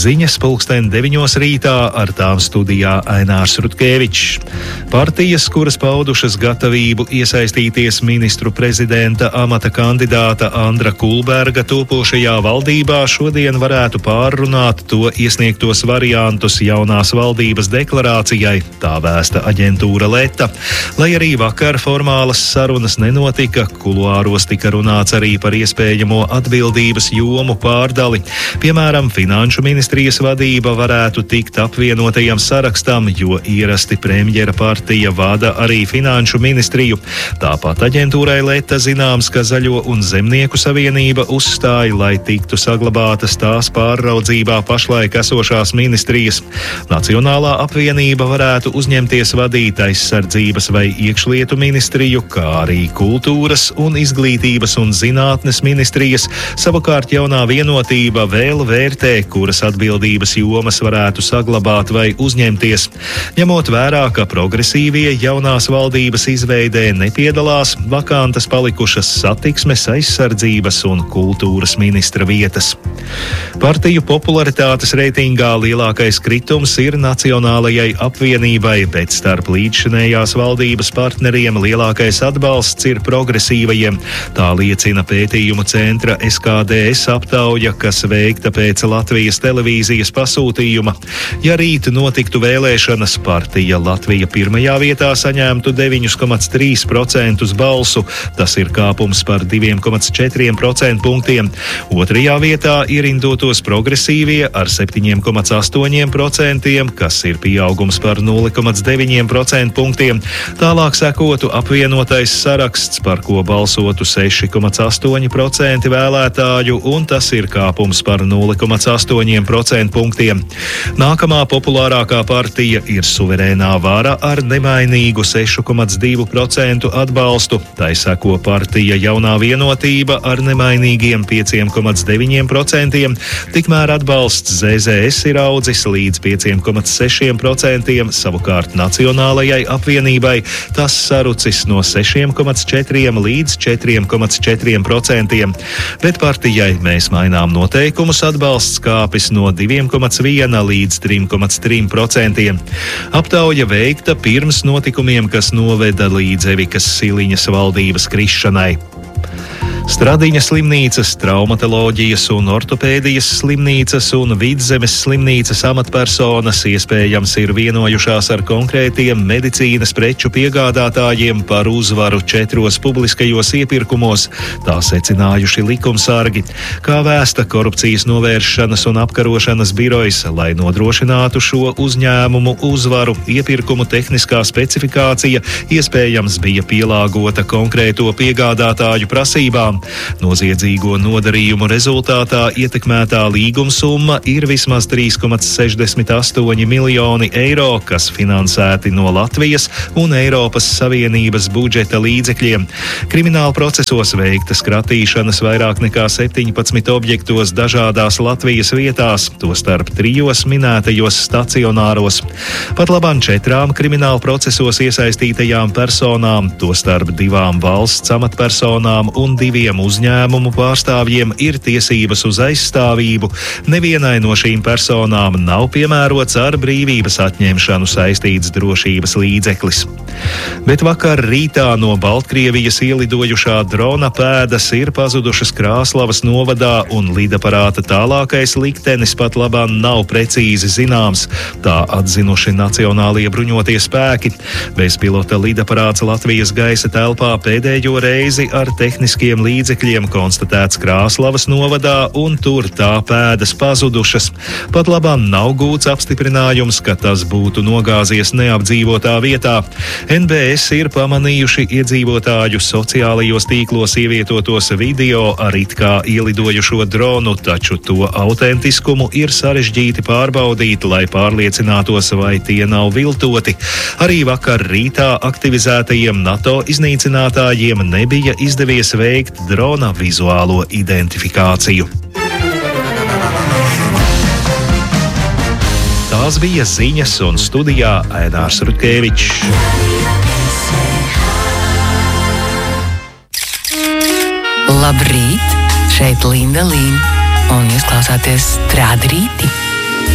Ziņas 9:00 rītā, ar tām studijā Ainārs Rutkevičs. Partijas, kuras paudušas gatavību iesaistīties ministru prezidenta amata kandidāta Andra Kulberga topošajā valdībā, šodien varētu pārrunāt to iesniegtos variantus jaunās valdības deklarācijai, tā vēsta aģentūra Leta. Lai arī vakar formālas sarunas nenotika, kuluāros tika runāts arī par iespējamo atbildības jomu pārdali. Piemēram, Finanšu ministrijas vadība varētu tikt apvienotajam sarakstam, jo ierasti premjera partija vada arī Finanšu ministriju. Tāpat aģentūrai Leta zināms, ka Zaļo un Zemnieku savienība uzstāja, lai tiktu saglabātas tās pārraudzībā pašlaik esošās ministrijas. Nacionālā apvienība varētu uzņemties vadīt aizsardzības vai iekšlietu ministriju, kā arī kultūras un izglītības un zinātnes ministrijas. Savukārt jaunā vienotība vēl vērtē, kuras atbildības jomas varētu saglabāt vai uzņemties. Ņemot vērā, ka progresīvie jaunās valdības izveidē nepiedalās, vakantas palikušas satiksmes, aizsardzības un kultūras ministra vietas. Partiju popularitātes reitingā lielākais kritums ir Nacionālajai apvienībai, bet starp līdzšinējās valdības partneriem lielākais atbalsts ir progresīvajiem. Tā liecina pētījumu centra SKDS aptauja, kas veikta pēc Latvijas televīzijas pasūtījuma. Ja rīt notiktu vēlēšanas, partija Latvija pirmajā vietā saņemtu 9,3% balsu, tas ir kāpums par 2,4% punktiem. Otrajā vietā ierindotos progresīvie ar 7,8%, kas ir pieaugums par 0,9% punktiem. Tālāk sekotu apvienotais saraksts, par ko balsotu 6,8% vēlētāju, un tas ir kāpums par 0,8% punktiem. Nākamā populārākā partija ir Suverēnā vara ar nemainīgu 6,2% atbalstu. Tai seko partija Jaunā vienotība ar nemainīgiem 5,9%, tikmēr atbalsts ZZS ir audzis līdz 5,6%, savukārt Nacionālajai apvienībai tas sarucis no 6,4% līdz 4,4%, bet partijai Mēs mainām noteikumus atbalsts kāpis no 2,1% līdz 3,3%. Aptauja veikta pirms notikumiem, kas noveda līdz Evikas Siliņas valdības krišanai. Stradiņa slimnīcas, traumatoloģijas un ortopēdijas slimnīcas un Vidzemes slimnīcas amatpersonas iespējams ir vienojušās ar konkrētiem medicīnas preču piegādātājiem par uzvaru 4 publiskajos iepirkumos, tā secinājuši likumsargi. Kā vēsta Korupcijas novēršanas un apkarošanas birojs, lai nodrošinātu šo uzņēmumu uzvaru, iepirkumu tehniskā specifikācija iespējams bija pielāgota konkrēto piegādātāju prasībām. Noziedzīgo nodarījumu rezultātā ietekmētā līgumsumma ir vismaz 3,68 miljoni eiro, kas finansēti no Latvijas un Eiropas Savienības budžeta līdzekļiem. Krimināla procesos veiktas kratīšanas vairāk nekā 17 objektos dažādās Latvijas vietās, tostarp 3 minētajos stacionāros. Pat labāk 4 krimināla procesos iesaistītajām personām, tostarp 2 valsts amatpersonām un 2 uzņēmumu pārstāvjiem ir tiesības uz aizstāvību. Nevienai no šīm personām nav piemērots ar brīvības atņemšanu saistīts drošības līdzeklis. Bet vakar rītā no Baltkrievijas ielidojušā drona pēdas ir pazudušas Krāslavas novadā un lidaparāta tālākais liktenis pat labāk nav precīzi zināms. Tā atzinuši Nacionālie bruņotie spēki. Bezpilota lidaparāts Latvijas gaisa telpā pēdējo reizi ar tehniskiem līdzekļiem konstatēts Krāslavas novadā, un tur tā pēdas pazudušas. Pat labāk nav gūts apstiprinājums, ka tas būtu nogāzies neapdzīvotā vietā. NBS ir pamanījuši iedzīvotāju sociālajos tīklos ievietotos video ar it kā ielidojušo dronu, taču to autentiskumu ir sarežģīti pārbaudīt, lai pārliecinātos, vai tie nav viltoti. Arī vakar rītā aktivizētajiem NATO iznīcinātājiem nebija izdevies veikt drona vizuālo identifikāciju. Tās bija ziņas, un studijā Ainārs Rutkevičs. Labrīt! Šeit Linda Līna, un jūs klausāties Strādi rīti.